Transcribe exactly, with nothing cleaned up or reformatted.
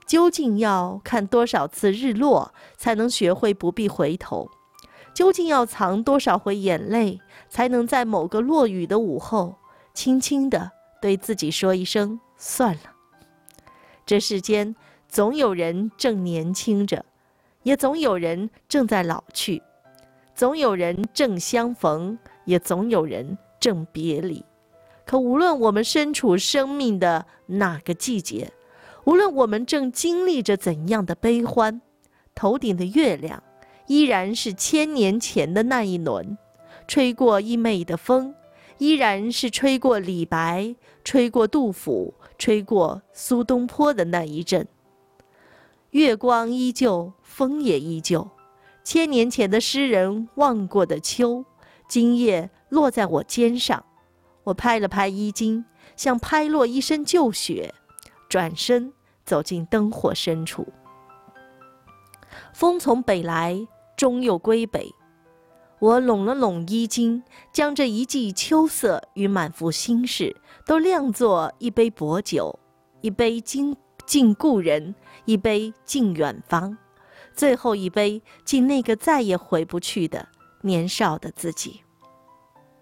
究竟要看多少次日落，才能学会不必回头？究竟要藏多少回眼泪，才能在某个落雨的午后，轻轻地对自己说一声算了？这世间总有人正年轻着，也总有人正在老去，总有人正相逢，也总有人正别离。可无论我们身处生命的哪个季节，无论我们正经历着怎样的悲欢，头顶的月亮依然是千年前的那一轮，吹过衣袂的风依然是吹过李白，吹过杜甫，吹过苏东坡的那一阵。月光依旧，风也依旧，千年前的诗人望过的秋，今夜落在我肩上。我拍了拍衣襟，像拍落一身旧雪，转身走进灯火深处。风从北来，终又归北。我拢了拢衣襟，将这一季秋色与满腹心事都酿作一杯薄酒，一杯敬敬故人，一杯敬远方，最后一杯敬那个再也回不去的年少的自己。